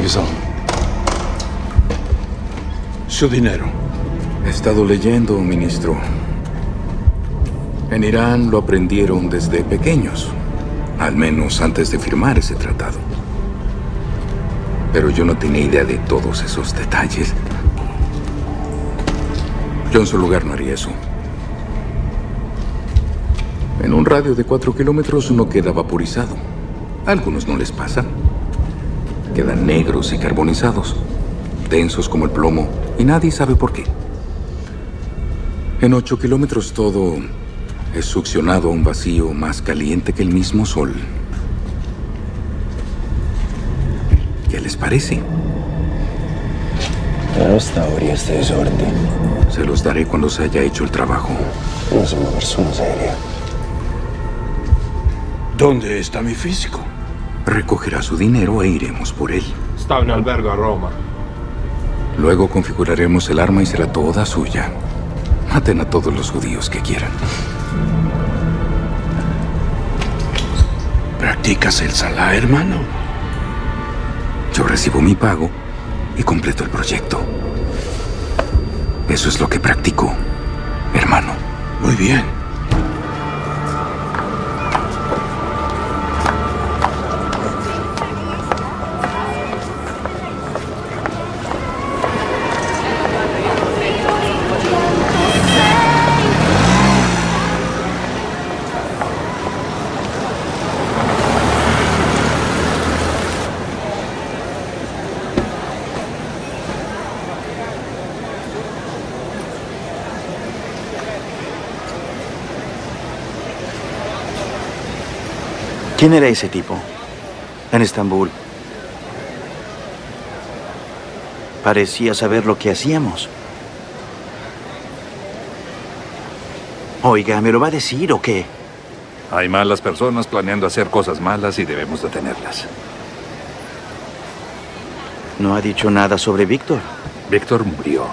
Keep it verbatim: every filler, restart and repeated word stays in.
Faisal. Su dinero. He estado leyendo, ministro. En Irán lo aprendieron desde pequeños, al menos antes de firmar ese tratado. Pero yo no tenía idea de todos esos detalles. Yo en su lugar no haría eso. En un radio de cuatro kilómetros uno queda vaporizado. A algunos no les pasa. Quedan negros y carbonizados, densos como el plomo, y nadie sabe por qué. En ocho kilómetros todo es succionado a un vacío más caliente que el mismo sol. ¿Qué les parece? Esta este desorden. Se los daré cuando se haya hecho el trabajo. No soy una persona seria. ¿Dónde está mi físico? Recogerá su dinero e iremos por él. Está en albergo a Roma. Luego configuraremos el arma y será toda suya. Maten a todos los judíos que quieran. ¿Practicas el Salah, hermano? Yo recibo mi pago y completo el proyecto. Eso es lo que practico, hermano. Muy bien. ¿Quién era ese tipo en Estambul? Parecía saber lo que hacíamos. Oiga, ¿me lo va a decir o qué? Hay malas personas planeando hacer cosas malas y debemos detenerlas. No ha dicho nada sobre Víctor. Víctor murió.